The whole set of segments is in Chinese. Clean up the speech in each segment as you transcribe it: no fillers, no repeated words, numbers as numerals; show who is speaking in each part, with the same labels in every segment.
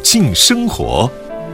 Speaker 1: 境生活。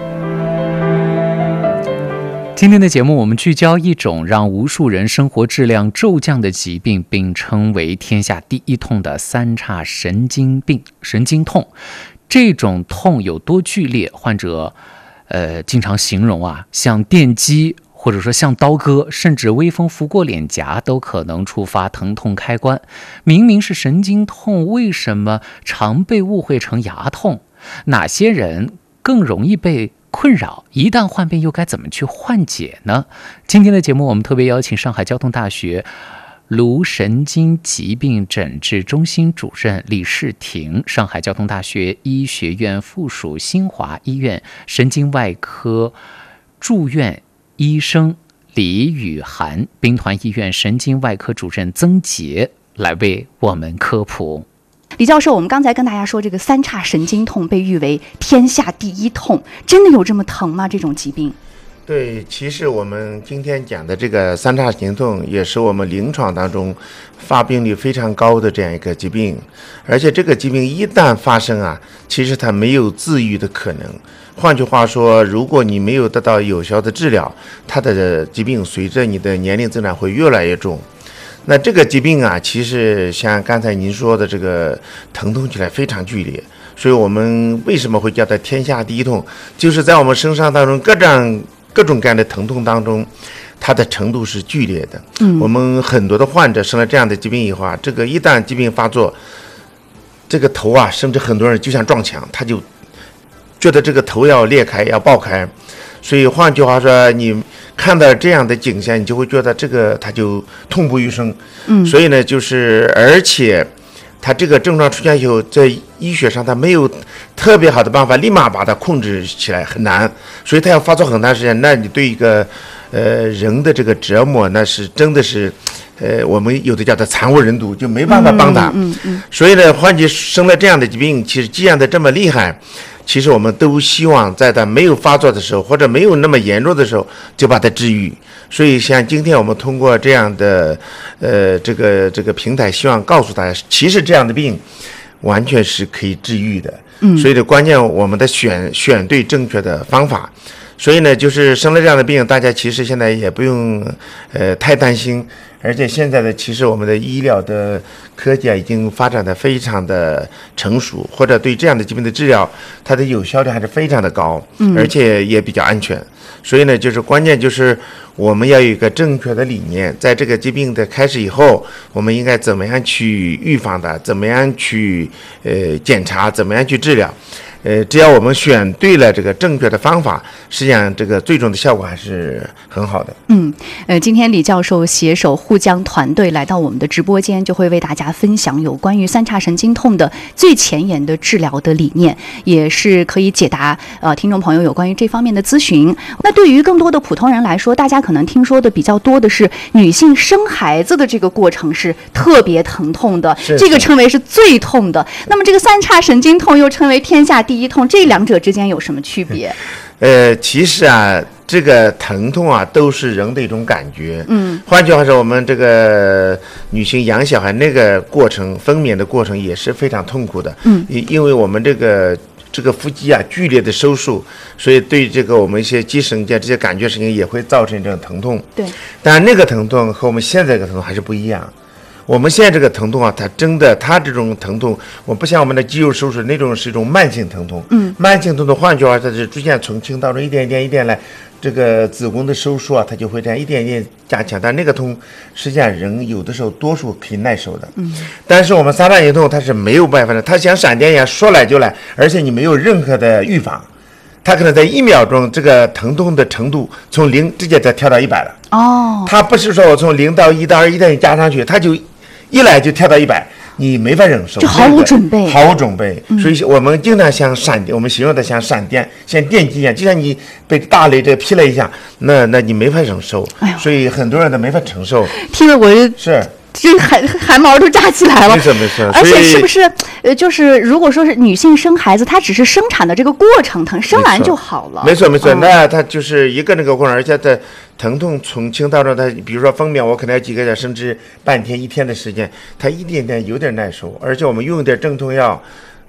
Speaker 2: 今天的节目，我们聚焦一种让无数人生活质量骤降的疾病，并称为天下第一痛的三叉神经病、神经痛。这种痛有多剧烈？患者经常形容像电击，或者说像刀割，甚至微风拂过脸颊都可能触发疼痛开关。明明是神经痛，为什么常被误会成牙痛？哪些人更容易被困扰？一旦患病又该怎么去缓解呢？今天的节目我们特别邀请上海交通大学颅神经疾病诊治中心主任李世廷，上海交通大学医学院附属新华医院神经外科住院医生李雨涵，兵团医院神经外科主任曾杰来为我们科普。
Speaker 3: 李教授，我们刚才跟大家说，这个三叉神经痛被誉为天下第一痛，真的有这么疼吗？这种疾病？
Speaker 4: 对，其实我们今天讲的这个三叉神经痛，也是我们临床当中发病率非常高的这样一个疾病，而且这个疾病一旦发生其实它没有自愈的可能。换句话说，如果你没有得到有效的治疗，它的疾病随着你的年龄增长会越来越重。那这个疾病其实像刚才您说的，这个疼痛起来非常剧烈，所以我们为什么会叫它天下第一痛，就是在我们身上当中各种各样的疼痛当中，它的程度是剧烈的。我们很多的患者生了这样的疾病以后这个一旦疾病发作，这个头甚至很多人就像撞墙，他就觉得这个头要裂开，要爆开。所以换句话说，你看到这样的景象，你就会觉得这个他就痛不欲生。所以呢，而且他这个症状出现以后，在医学上他没有特别好的办法立马把它控制起来，很难。所以他要发作很长时间，那你对一个人的这个折磨，那是真的是我们有的叫做惨无人睹，就没办法帮他。所以呢，患者生了这样的疾病，其实既然的这么厉害，其实我们都希望在他没有发作的时候，或者没有那么严重的时候就把它治愈。所以像今天我们通过这样的这个平台，希望告诉大家，其实这样的病完全是可以治愈的。所以的关键我们的选对正确的方法。所以呢，就是生了这样的病，大家其实现在也不用太担心。而且现在的其实我们的医疗的科技已经发展的非常的成熟，或者对这样的疾病的治疗，它的有效率还是非常的高，而且也比较安全。所以呢，就是关键就是我们要有一个正确的理念，在这个疾病的开始以后，我们应该怎么样去预防它，怎么样去检查，怎么样去治疗。只要我们选对了这个正确的方法，实际上这个最终的效果还是很好的。
Speaker 3: 今天李教授携手沪江团队来到我们的直播间，就会为大家分享有关于三叉神经痛的最前沿的治疗的理念，也是可以解答听众朋友有关于这方面的咨询。那对于更多的普通人来说，大家可能听说的比较多的是女性生孩子的这个过程是特别疼痛的，这个称为是最痛的。那么这个三叉神经痛又称为天下第一痛，这两者之间有什么区别？
Speaker 4: 其实这个疼痛都是人的一种感觉。换句话说，我们这个女性养小孩那个过程，分娩的过程也是非常痛苦的。因为我们这个腹肌剧烈的收缩，所以对这个我们一些肌神经这些感觉神经也会造成这种疼痛。对，但那个疼痛和我们现在这个疼痛还是不一样。我们现在这个疼痛它这种疼痛，我不像我们的肌肉收缩那种是一种慢性疼痛。慢性疼痛换句话它是逐渐从轻到重，一点一点来，这个子宫的收缩它就会这样一点一点加强。但那个痛实际上人有的时候多数可以耐受的。但是我们三叉神经痛它是没有办法的，它像闪电一样说来就来，而且你没有任何的预防。它可能在1秒钟，这个疼痛的程度从0直接跳到100了。它不是说我从0到1到2一点加上去，它就一来就跳到100，你没法忍受，
Speaker 3: 就毫无准备，
Speaker 4: 毫无准备。所以我们经常像闪电，我们形容的像闪电，像电击一样，就像你被大雷这劈了一下，那你没法忍受。所以很多人都没法承受。
Speaker 3: 听了我
Speaker 4: 是。
Speaker 3: 这汗毛都炸起来了。
Speaker 4: 没事。
Speaker 3: 而且是不是就是如果说是女性生孩子，她只是生产的这个过程疼，生完就好了。
Speaker 4: 没错，那她就是一个那个过程，而且她疼痛从轻到重，她比如说分娩，我可能要几个小时甚至半天1天的时间，她一点点有点耐受，而且我们用点镇痛药，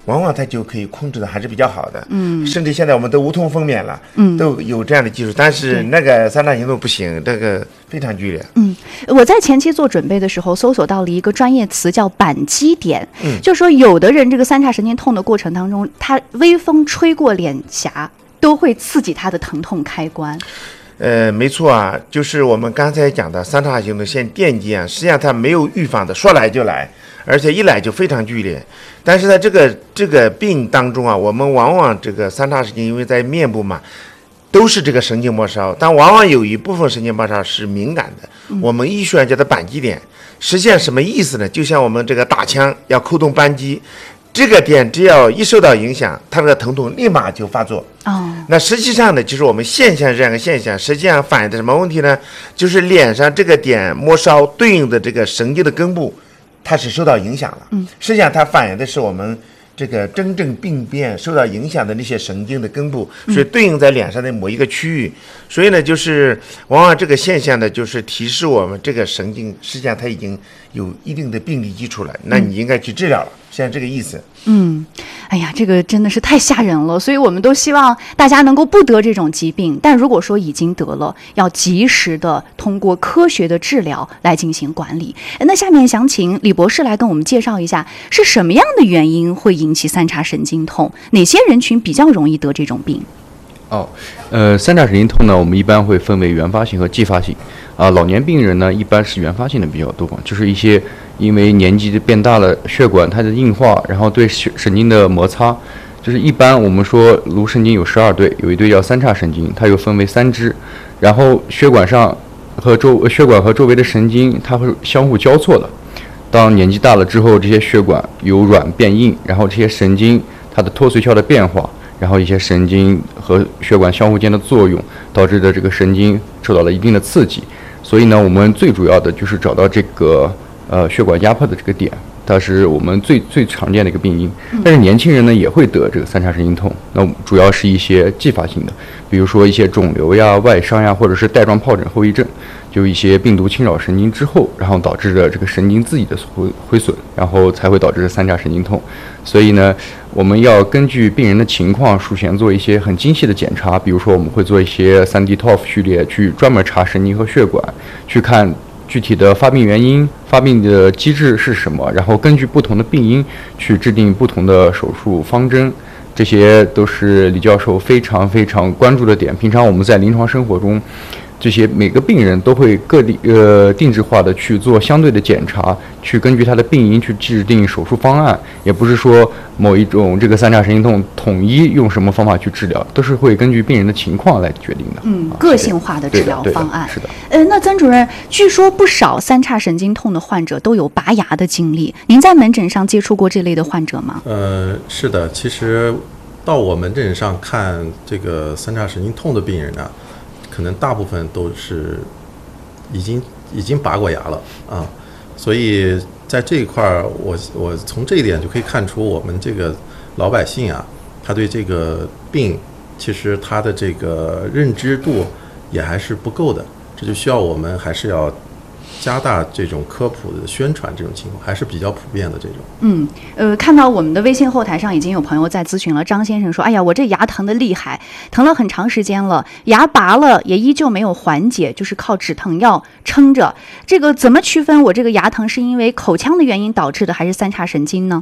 Speaker 4: 往往它就可以控制的还是比较好的，甚至现在我们都无痛分娩了，都有这样的技术，但是那个三叉行动不行，这个非常剧烈。
Speaker 3: 我在前期做准备的时候，搜索到了一个专业词叫扳机点，就说有的人这个三叉神经痛的过程当中，他微风吹过脸颊，都会刺激他的疼痛开关。
Speaker 4: 没错啊，就是我们刚才讲的三叉行动像电击啊，实际上它没有预防的，说来就来，而且一来就非常剧烈。但是在这个病当中啊，我们往往这个三叉神经因为在面部嘛，都是这个神经末梢，但往往有一部分神经末梢是敏感的，我们医学上叫它扳机点。实际上什么意思呢？就像我们这个打枪要扣动扳机，这个点只要一受到影响，它这个疼痛立马就发作。那实际上呢，就是我们现象这样一个现象，实际上反映的什么问题呢？就是脸上这个点末梢对应的这个神经的根部，它是受到影响了。实际上它反映的是我们这个真正病变受到影响的那些神经的根部，所以对应在脸上的某一个区域。所以呢，就是往往这个现象呢，就是提示我们这个神经实际上它已经有一定的病理基础了，那你应该去治疗了，像这个意思。
Speaker 3: 哎呀，这个真的是太吓人了，所以我们都希望大家能够不得这种疾病，但如果说已经得了，要及时的通过科学的治疗来进行管理。那下面想请李博士来跟我们介绍一下，是什么样的原因会引起三叉神经痛，哪些人群比较容易得这种病？
Speaker 1: 三叉神经痛呢，我们一般会分为原发性和继发性。老年病人呢，一般是原发性的比较多，就是一些因为年纪变大了，血管它的硬化，然后对神经的摩擦，就是一般我们说颅神经有12对，有一对叫三叉神经，它又分为3支，然后血管和周围的神经它会相互交错的。当年纪大了之后，这些血管由软变硬，然后这些神经它的脱髓鞘的变化，然后一些神经和血管相互间的作用，导致的这个神经受到了一定的刺激。所以呢，我们最主要的就是找到这个血管压迫的这个点，它是我们最常见的一个病因。但是年轻人呢也会得这个三叉神经痛，那主要是一些继发性的，比如说一些肿瘤呀、外伤呀，或者是带状疱疹后遗症，就一些病毒侵扰神经之后，然后导致的这个神经自己的毁损，然后才会导致三叉神经痛。所以呢，我们要根据病人的情况术前做一些很精细的检查，比如说我们会做一些3D TOF 序列，去专门查神经和血管，去看具体的发病原因、发病的机制是什么，然后根据不同的病因去制定不同的手术方针。这些都是李教授非常非常关注的点。平常我们在临床生活中，这些每个病人都会定制化的去做相对的检查，去根据他的病因去制定手术方案，也不是说某一种这个三叉神经痛统一用什么方法去治疗，都是会根据病人的情况来决定的。
Speaker 3: 个性化的治疗方案。
Speaker 1: 是的。
Speaker 3: 那曾主任，据说不少三叉神经痛的患者都有拔牙的经历，您在门诊上接触过这类的患者吗？
Speaker 5: 是的，其实到我门诊上看这个三叉神经痛的病人呢，可能大部分都是已经拔过牙了啊，所以在这一块儿，我从这一点就可以看出，我们这个老百姓啊，他对这个病其实他的这个认知度也还是不够的，这就需要我们还是要加大这种科普的宣传，这种情况还是比较普遍的这种。
Speaker 3: 看到我们的微信后台上已经有朋友在咨询了，张先生说：“哎呀，我这牙疼的厉害，疼了很长时间了，牙拔了也依旧没有缓解，就是靠止疼药撑着。这个怎么区分我这个牙疼是因为口腔的原因导致的，还是三叉神经呢？”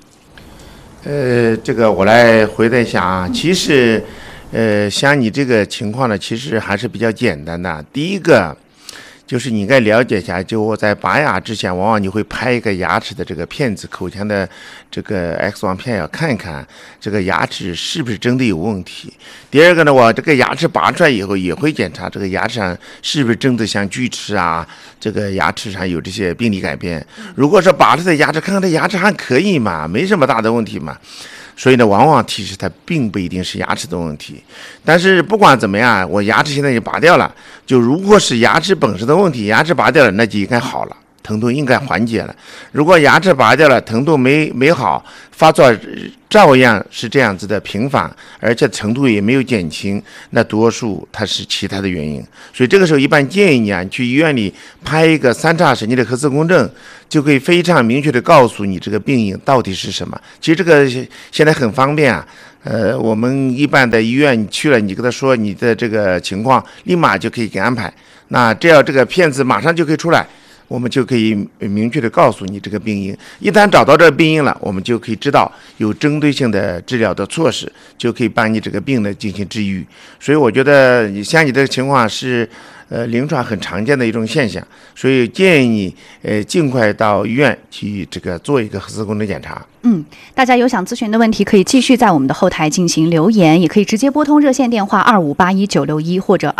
Speaker 4: 这个我来回答一下啊。其实，像你这个情况呢，其实还是比较简单的。第一个就是你应该了解一下，就我在拔牙之前，往往你会拍一个牙齿的这个片子，口腔的这个 X 光片，要看看这个牙齿是不是真的有问题。第二个呢，我这个牙齿拔出来以后，也会检查这个牙齿上是不是真的像锯齿啊，这个牙齿上有这些病理改变。如果说拔出来的牙齿，看看这牙齿还可以嘛，没什么大的问题嘛。所以呢，往往提示它并不一定是牙齿的问题。但是不管怎么样，我牙齿现在也拔掉了，就如果是牙齿本身的问题，牙齿拔掉了，那就应该好了。 疼痛应该缓解了。如果牙齿拔掉了，疼痛没好，发作照样是这样子的频繁，而且程度也没有减轻，那多数它是其他的原因。所以这个时候一般建议你啊，去医院里拍一个三叉神经的核磁共振，就可以非常明确的告诉你这个病因到底是什么。其实这个现在很方便啊，我们一般的医院你去了，你跟他说你的这个情况，立马就可以给安排。那这样这个片子马上就可以出来，我们就可以明确的告诉你这个病因。一旦找到这个病因了，我们就可以知道有针对性的治疗的措施，就可以帮你这个病呢进行治愈。所以我觉得像你这个情况是临床很常见的一种现象，所以建议你尽快到医院去这个做一个核磁共振检查。
Speaker 3: 大家有想咨询的问题，可以继续在我们的后台进行留言，也可以直接拨通热线电话2581-961或者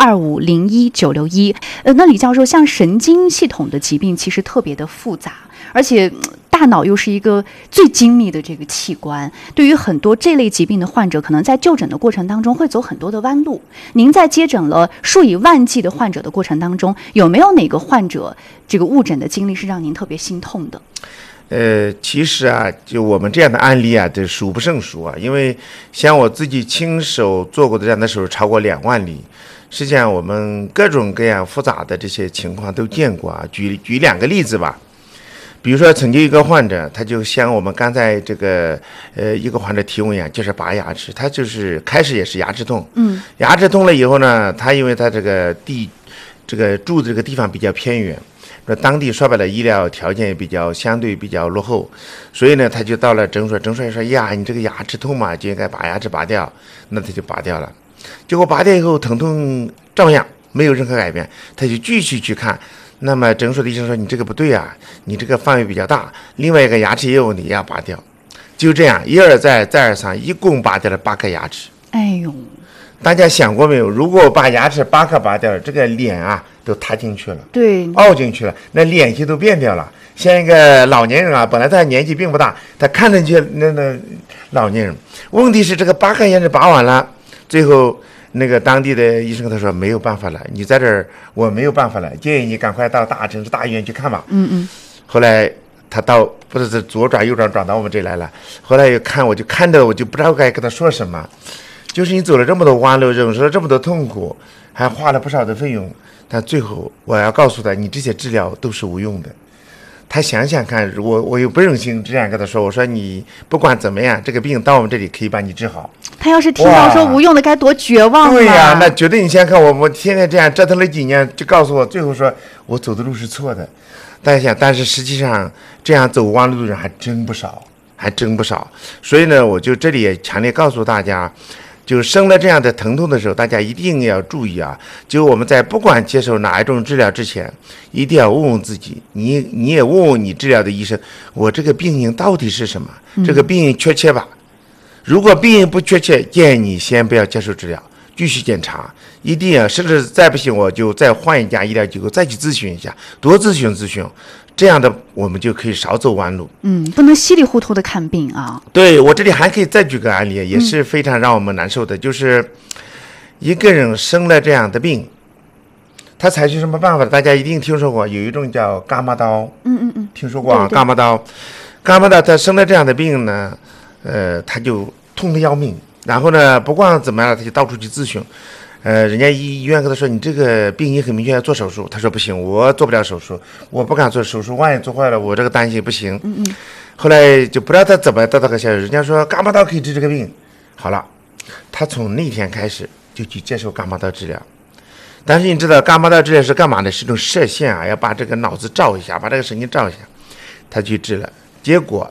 Speaker 3: 2501-961。那李教授，像神经系统的疾病其实特别的复杂，而且大脑又是一个最精密的这个器官，对于很多这类疾病的患者，可能在就诊的过程当中会走很多的弯路。您在接诊了数以万计的患者的过程当中，有没有哪个患者这个误诊的经历是让您特别心痛的？
Speaker 4: 其实啊，就我们这样的案例啊，这数不胜数啊。因为像我自己亲手做过的这样的手术超过2万例，实际上我们各种各样复杂的这些情况都见过啊。举2个例子吧。比如说曾经一个患者，他就像我们刚才这个一个患者提问一样，就是拔牙齿，他就是开始也是牙齿痛，牙齿痛了以后呢，他因为他这个住的这个地方比较偏远。当地说白了医疗条件也相对比较落后，所以呢他就到了诊所说呀，你这个牙齿痛嘛，就应该把牙齿拔掉。那他就拔掉了，结果拔掉以后疼痛照样没有任何改变，他就继续去看。那么诊所的医生说，你这个不对啊，你这个范围比较大，另外一个牙齿也有问题，要拔掉。就这样一而再再而三，一共拔掉了8颗牙齿。
Speaker 3: 哎呦，
Speaker 4: 大家想过没有？如果把牙齿8颗拔掉了，这个脸啊都塌进去了，
Speaker 3: 对，
Speaker 4: 凹进去了，那脸型都变掉了。像一个老年人啊，本来他年纪并不大，他看上去那老年人，问题是这个8颗牙齿拔完了，最后那个当地的医生跟他说没有办法了，你在这儿我没有办法了，建议你赶快到大城市大医院去看吧。后来他不是左转右转转到我们这里来了，后来我就看着我就不知道该跟他说什么。就是你走了这么多弯路，忍受了这么多痛苦，还花了不少的费用，但最后我要告诉他，你这些治疗都是无用的。他想想看，我又不忍心这样跟他说，我说你不管怎么样，这个病到我们这里可以把你治好。
Speaker 3: 他要是听到说无用的，该多绝望啊！
Speaker 4: 对呀，那绝对你想想看，我天天这样折腾了几年，就告诉我，最后说我走的路是错的。但是实际上这样走弯路的人还真不少。所以呢，我就这里也强烈告诉大家，就生了这样的疼痛的时候，大家一定要注意啊！就我们在不管接受哪一种治疗之前，一定要问问自己，你也问问你治疗的医生，我这个病因到底是什么？这个病因确切吧？如果病因不确切，建议你先不要接受治疗，继续检查，一定要，甚至再不行我就再换一家医疗机构再去咨询一下，多咨询，这样的我们就可以少走弯路。
Speaker 3: 不能稀里糊涂的看病啊。
Speaker 4: 对，我这里还可以再举个案例，也是非常让我们难受的，就是一个人生了这样的病，他采取什么办法？大家一定听说过，有一种叫伽马刀。听说过啊？伽马刀他生了这样的病呢，他就痛得要命，然后呢不管怎么样，他就到处去咨询。人家医院跟他说，你这个病因很明确，要做手术。他说不行，我做不了手术，我不敢做手术，万一做坏了，我这个担心不行。后来就不知道他怎么得到个消息，人家说伽马刀可以治这个病。好了，他从那天开始就去接受伽马刀治疗。但是你知道伽马刀治疗是干嘛呢？是一种射线啊，要把这个脑子照一下，把这个神经照一下。他去治了，结果，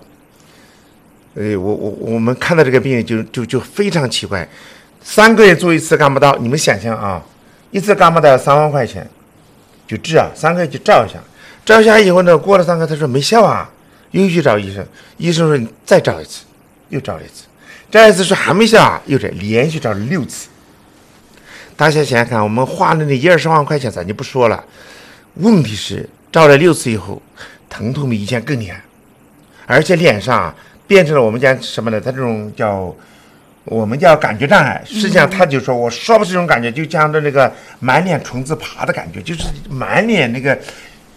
Speaker 4: 我们看到这个病就非常奇怪。3个月做一次伽马刀，你们想象啊，一次伽马刀要3万块钱，就治啊，3个月就照一下，照一下以后呢，过了3个，他说没效啊，又去找医生，医生说你再照一次，又照了一次，照一次说还没效啊，又连续照了6次。大家想想看，我们花了那10-20万块钱咱就不说了，问题是照了6次以后，疼痛比以前更厉害，而且脸上变成了我们讲什么呢？他这种我们叫感觉障碍，实际上他就说，我说不是这种感觉，就像着那个满脸虫子爬的感觉，就是满脸那个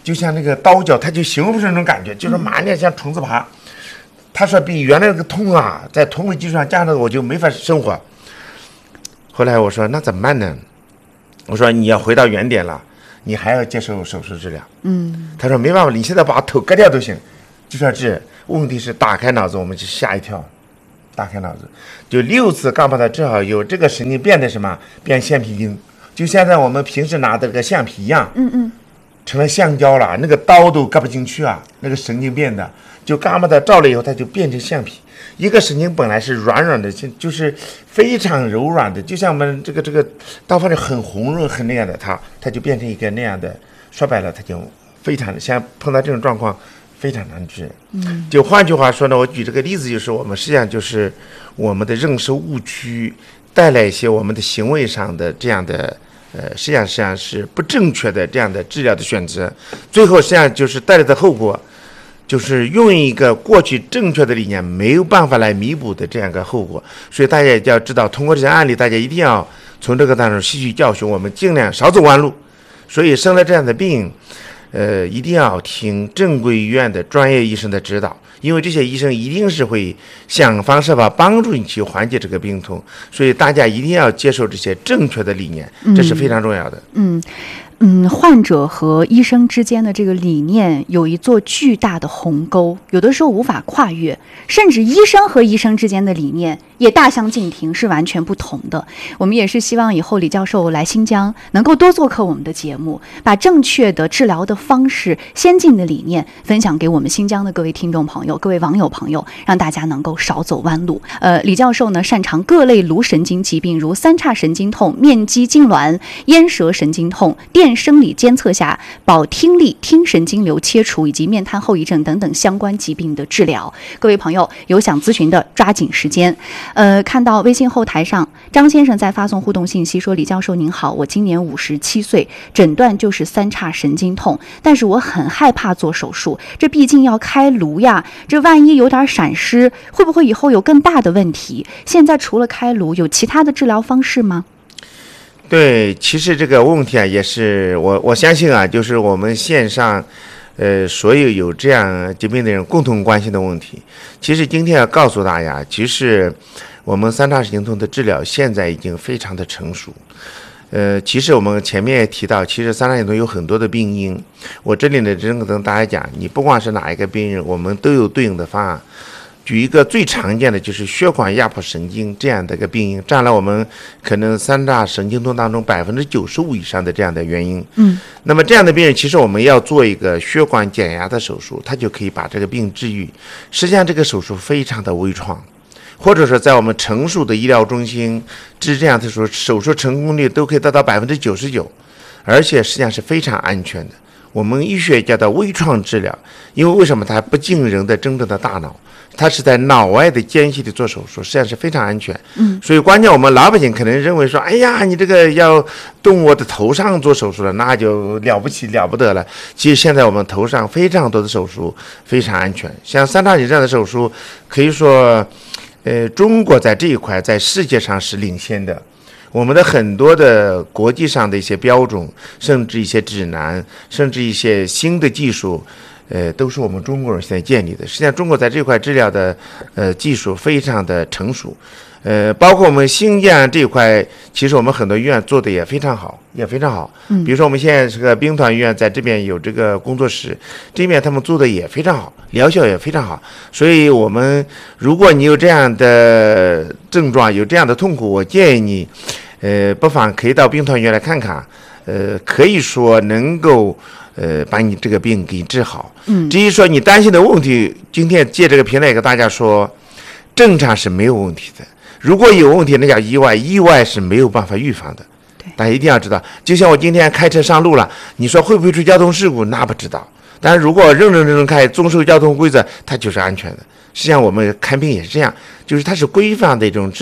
Speaker 4: 就像那个刀绞，他就形容不出那种感觉，就是满脸像虫子爬。他说比原来那个痛啊，在痛的基础上加上我就没法生活。后来我说那怎么办呢？我说你要回到原点了，你还要接受手术治疗。他说没办法，你现在把头割掉都行，就说治。问题是打开脑子，我们就吓一跳。打开脑子，就6次刚把它治好，有这个神经变得什么？变橡皮筋，就像在我们平时拿的这个橡皮一样，成了橡胶了，那个刀都割不进去啊，那个神经变的，就刚把它照了以后，它就变成橡皮。一个神经本来是软软的，就是非常柔软的，就像我们这个刀锋就很红润很那样的，它就变成一个那样的，说白了，它就非常的，像碰到这种状况非常难治。就换句话说呢，我举这个例子就是我们实际上就是我们的认识误区带来一些我们的行为上的这样的实际上是不正确的这样的治疗的选择，最后实际上就是带来的后果就是用一个过去正确的理念没有办法来弥补的这样一个后果。所以大家要知道，通过这些案例，大家一定要从这个当中吸取教训，我们尽量少走弯路。所以生了这样的病一定要听正规医院的专业医生的指导，因为这些医生一定是会想方设法帮助你去缓解这个病痛，所以大家一定要接受这些正确的理念，这是非常重要的。
Speaker 3: 患者和医生之间的这个理念有一座巨大的鸿沟，有的时候无法跨越，甚至医生和医生之间的理念也大相径庭，是完全不同的。我们也是希望以后李教授来新疆能够多做客我们的节目，把正确的治疗的方式、先进的理念分享给我们新疆的各位听众朋友、各位网友朋友，让大家能够少走弯路。李教授呢擅长各类颅神经疾病，如三叉神经痛、面肌痉挛、咽舌神经痛、电生理监测下保听力、听神经瘤切除以及面瘫后遗症等等相关疾病的治疗。各位朋友有想咨询的，抓紧时间。看到微信后台上张先生在发送互动信息说：李教授您好，我今年57岁，诊断就是三叉神经痛，但是我很害怕做手术，这毕竟要开颅呀，这万一有点闪失，会不会以后有更大的问题？现在除了开颅，有其他的治疗方式吗？
Speaker 4: 对，其实这个问题啊，也是我相信啊，就是我们线上所有这样疾病的人共同关心的问题。其实今天要告诉大家，其实我们三叉神经痛的治疗现在已经非常的成熟。其实我们前面也提到，其实三叉神经痛有很多的病因，我这里呢只能跟大家讲，你不管是哪一个病人，我们都有对应的方案。举一个最常见的就是血管压迫神经这样的一个病因，占了我们可能三叉神经痛当中95%以上的这样的原因。那么这样的病人，其实我们要做一个血管减压的手术，它就可以把这个病治愈。实际上这个手术非常的微创，或者说在我们成熟的医疗中心治这样的手术成功率都可以达到99%，而且实际上是非常安全的。我们医学叫做微创治疗，因为为什么它不进人的真正的大脑，它是在脑外的间隙里做手术，实际上是非常安全。所以关键我们老百姓可能认为说，哎呀，你这个要动我的头上做手术了，那就了不起了不得了。其实现在我们头上非常多的手术非常安全，像三叉神经这样的手术，可以说中国在这一块在世界上是领先的。我们的很多的国际上的一些标准，甚至一些指南，甚至一些新的技术，都是我们中国人现在建立的。实际上，中国在这块治疗的技术非常的成熟，包括我们新疆这一块，其实我们很多医院做的也非常好，也非常好。比如说我们现在这个兵团医院在这边有这个工作室，这边他们做的也非常好，疗效也非常好。所以我们如果你有这样的症状，有这样的痛苦，我建议你不妨可以到兵团医院来看看，可以说能够把你这个病给治好。至于说你担心的问题，今天借这个平台给大家说，正常是没有问题的。如果有问题，那叫意外，意外是没有办法预防的。大家一定要知道，就像我今天开车上路了，你说会不会出交通事故？那不知道。但是如果认真开，遵守交通规则，它就是安全的。实际上我们看病也是这样，就是它是规范的一种治疗，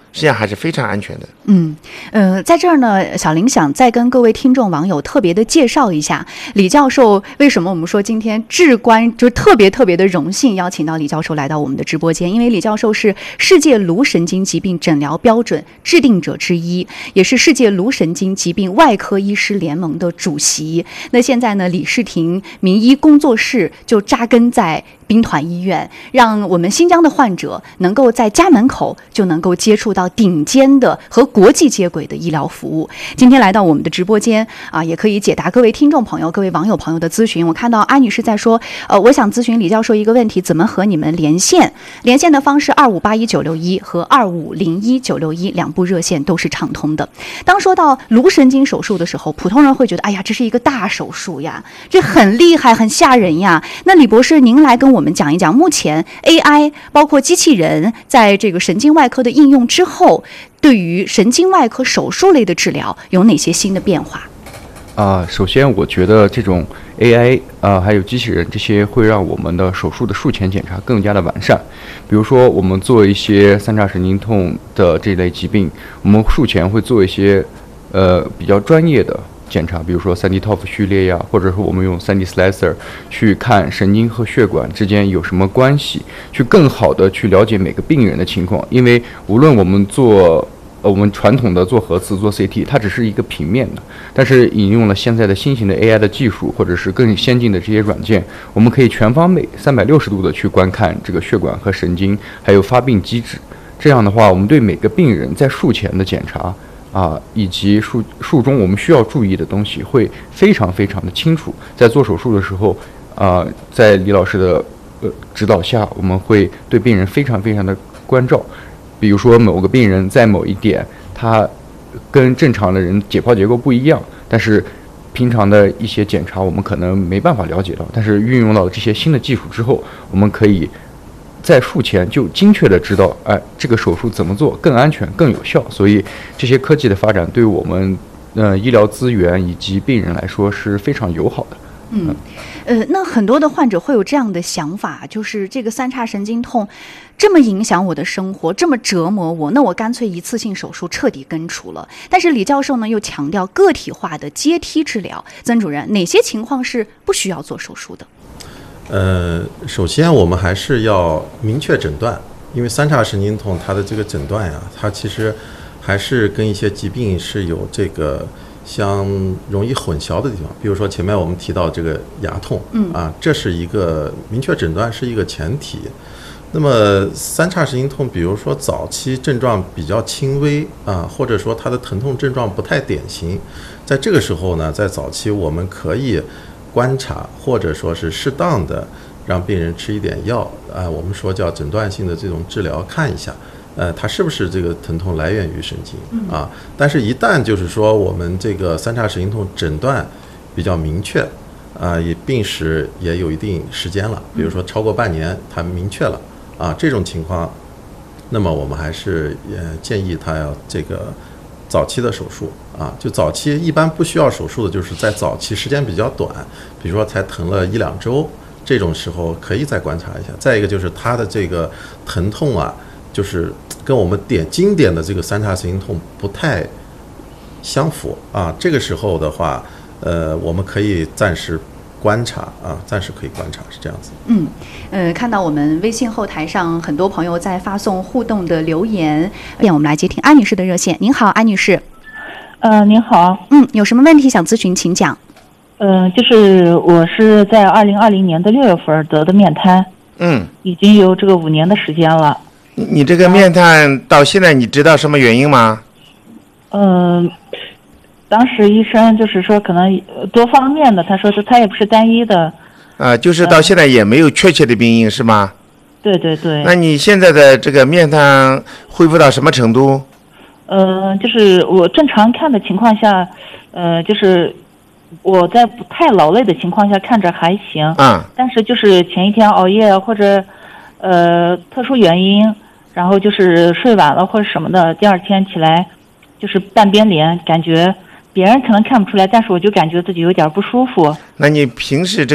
Speaker 4: 实际上还是非常安全的。
Speaker 3: 在这儿呢，小林想再跟各位听众网友特别的介绍一下李教授。为什么我们说今天至关就特别的荣幸邀请到李教授来到我们的直播间？因为李教授是世界颅神经疾病诊疗标准制定者之一，也是世界颅神经疾病外科医师联盟的主席。那现在呢，李世廷名医工作室就扎根在兵团医院，让我们新疆的患者能够在家门口就能够接触到顶尖的和国际接轨的医疗服务。今天来到我们的直播间也可以解答各位听众朋友、各位网友朋友的咨询。我看到安女士在说，我想咨询李教授一个问题，怎么和你们连线？连线的方式2581-961和2501-961两部热线都是畅通的。当说到颅神经手术的时候，普通人会觉得，哎呀，这是一个大手术呀，这很厉害、很吓人呀。那李博士，您来跟我们讲一讲，目前 AI 包括机器人在这个神经外科的应用之后，对于神经外科手术类的治疗有哪些新的变化？
Speaker 1: 首先我觉得这种 AI 还有机器人这些会让我们的手术的术前检查更加的完善。比如说我们做一些三叉神经痛的这类疾病，我们术前会做一些比较专业的检查，比如说 3D TOF 序列呀，或者说我们用 3D Slicer 去看神经和血管之间有什么关系，去更好的去了解每个病人的情况。因为无论我们我们传统的做核磁、做 CT， 它只是一个平面的，但是引用了现在的新型的 AI 的技术，或者是更先进的这些软件，我们可以全方位360度的去观看这个血管和神经，还有发病机制。这样的话，我们对每个病人在术前的检查以及术中我们需要注意的东西会非常的清楚。在做手术的时候，在李老师的指导下，我们会对病人非常的关照。比如说某个病人在某一点，他跟正常的人解剖结构不一样，但是平常的一些检查我们可能没办法了解到，但是运用到这些新的技术之后，我们可以在术前就精确的知道，这个手术怎么做更安全、更有效。所以这些科技的发展对我们医疗资源以及病人来说是非常友好的。
Speaker 3: 那很多的患者会有这样的想法，就是这个三叉神经痛这么影响我的生活，这么折磨我，那我干脆一次性手术彻底根除了。但是李教授呢又强调个体化的阶梯治疗。曾主任，哪些情况是不需要做手术的？
Speaker 5: 首先我们还是要明确诊断，因为三叉神经痛它的这个诊断呀，它其实还是跟一些疾病是有这个相容易混淆的地方。比如说前面我们提到这个牙痛，这是一个明确诊断是一个前提。那么三叉神经痛，比如说早期症状比较轻微或者说它的疼痛症状不太典型，在这个时候呢，在早期我们可以观察，或者说是适当的让病人吃一点药我们说叫诊断性的这种治疗，看一下它是不是这个疼痛来源于神经但是一旦就是说我们这个三叉神经痛诊断比较明确也病史也有一定时间了，比如说超过半年它明确了这种情况，那么我们还是建议他要这个早期的手术就早期一般不需要手术的，就是在早期时间比较短，比如说才疼了1-2周，这种时候可以再观察一下。再一个就是他的这个疼痛就是跟我们经典的这个三叉神经痛不太相符这个时候的话我们可以暂时观察暂时可以观察，是这样子。
Speaker 3: 看到我们微信后台上很多朋友在发送互动的留言，我们来接听安女士的热线。您好，安女士。
Speaker 6: 您好。
Speaker 3: 有什么问题想咨询，请讲。
Speaker 6: 就是我是在2020年的6月份得的面瘫，已经有这个5年的时间了。
Speaker 4: 你这个面瘫到现在你知道什么原因吗？
Speaker 6: 当时医生就是说可能多方面的，他说他也不是单一的。
Speaker 4: 就是到现在也没有确切的病因是吗？
Speaker 6: 对对对。
Speaker 4: 那你现在的这个面瘫恢复到什么程度？
Speaker 6: 就是我正常看的情况下，就是我在不太劳累的情况下看着还行但是就是前一天熬夜或者特殊原因，然后就是睡晚了或者什么的，第二天起来就是半边脸，感觉别人可能看不出来，但是我就感觉自己有点不舒服。
Speaker 4: 那你平时这